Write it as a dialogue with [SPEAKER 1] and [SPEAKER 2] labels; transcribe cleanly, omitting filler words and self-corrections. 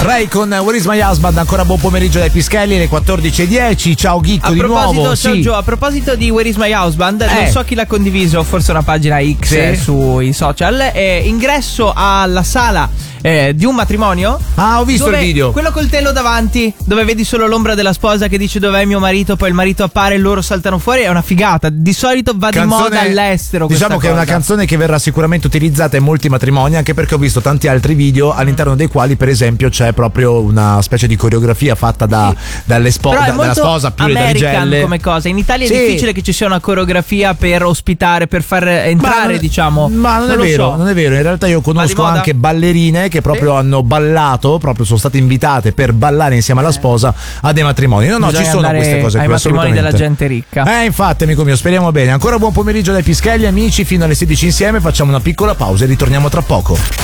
[SPEAKER 1] Ray con Where is my husband? Ancora buon pomeriggio dai Pischelli, alle 14:10. Ciao Ghicco di nuovo.
[SPEAKER 2] Ciao Gio, a proposito di Where is my husband, non so chi l'ha condiviso, forse una pagina X sui social. Ingresso alla sala di un matrimonio.
[SPEAKER 1] Ho visto il video.
[SPEAKER 2] Quello col telo davanti, dove vedi solo l'ombra della sposa che dice dov'è mio marito, poi il marito appare e loro saltano fuori. È una figata. Di solito va di moda all'estero.
[SPEAKER 1] Diciamo che è una canzone che verrà sicuramente utilizzata in molti matrimoni, anche perché ho visto tanti altri video all'interno dei quali, per esempio, c'è proprio una specie di coreografia fatta dalla sposa più le damigelle.
[SPEAKER 2] Come cosa. In Italia è difficile che ci sia una coreografia per ospitare, per far entrare,
[SPEAKER 1] Ma non è vero, non è vero. In realtà io conosco anche ballerine che proprio hanno ballato, proprio sono state invitate per ballare insieme alla sposa a dei matrimoni. No, ci sono queste cose qui,
[SPEAKER 2] ai matrimoni della gente ricca.
[SPEAKER 1] Infatti, amico mio, speriamo bene. Ancora buon pomeriggio dai Pischelli, amici, fino alle 16 insieme. Facciamo una piccola pausa e ritorniamo tra poco.